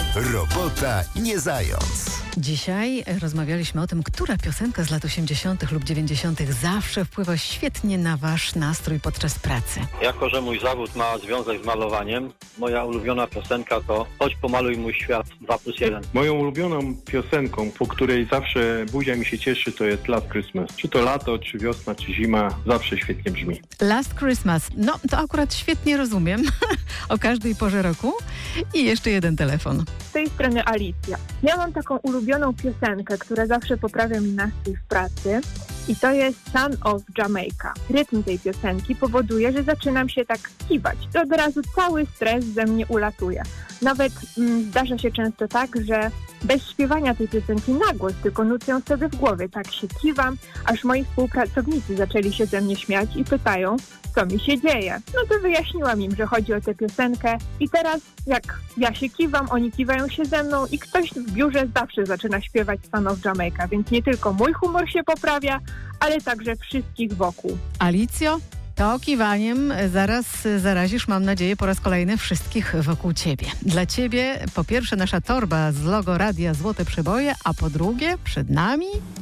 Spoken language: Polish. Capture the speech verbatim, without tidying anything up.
Robota nie zając. Dzisiaj rozmawialiśmy o tym, która piosenka z lat osiemdziesiątych lub dziewięćdziesiątych zawsze wpływa świetnie na wasz nastrój podczas pracy. Jako że mój zawód ma związek z malowaniem, moja ulubiona piosenka to Chodź pomaluj mój świat dwa plus jeden. Moją ulubioną piosenką, po której zawsze buzia mi się cieszy, to jest Last Christmas. Czy to lato, czy wiosna, czy zima, zawsze świetnie brzmi. Last Christmas. No, to akurat świetnie rozumiem. O każdej porze roku. I jeszcze jeden telefon. Z tej strony Alicja. Ja mam taką ulubioną piosenkę, która zawsze poprawia mi nastrój w pracy i to jest Son of Jamaica. Rytm tej piosenki powoduje, że zaczynam się tak kiwać. To od razu cały stres ze mnie ulatuje. Nawet mm, zdarza się często tak, że bez śpiewania tej piosenki na głos, tylko nucę ją sobie w głowie. Tak się kiwam, aż moi współpracownicy zaczęli się ze mnie śmiać i pytają, co mi się dzieje. No to wyjaśniłam im, że chodzi o tę piosenkę i teraz jak ja się kiwam, oni kiwają się ze mną i ktoś w biurze zawsze zaczyna śpiewać Son of Jamaica, więc nie tylko mój humor się poprawia, ale także wszystkich wokół. Alicjo, to kiwaniem zaraz zarazisz, mam nadzieję, po raz kolejny wszystkich wokół ciebie. Dla ciebie po pierwsze nasza torba z logo Radia Złote Przeboje, a po drugie przed nami